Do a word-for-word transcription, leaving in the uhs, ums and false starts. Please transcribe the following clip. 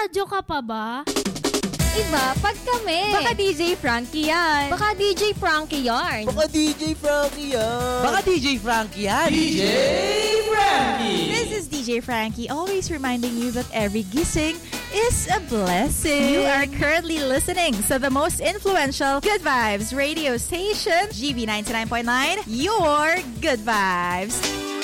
Nagre-radyo ka pa ba? Iba, pag kami. Baka D J Frankie yan. Baka D J Frankie yarn. Baka D J Frankie yan. Baka D J Frankie yan. D J Frankie. This is D J Frankie, always reminding you that every gising is a blessing. You are currently listening to the most influential Good Vibes radio station, G B ninety-nine point nine, your Good Vibes.